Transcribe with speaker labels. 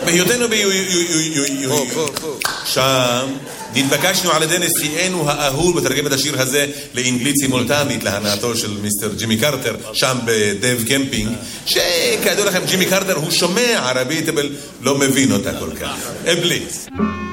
Speaker 1: בהיותנו שם נתבקשנו על ידי נשיאנו האהוב לתרגם את השיר הזה לאנגלית סימולטנית להנאתו של מיסטר ג'ימי קרטר שם בדייב קמפינג, שכידוע לכם ג'ימי קרטר הוא שומע ערבית אבל לא מבין אותה כל כך. בליץ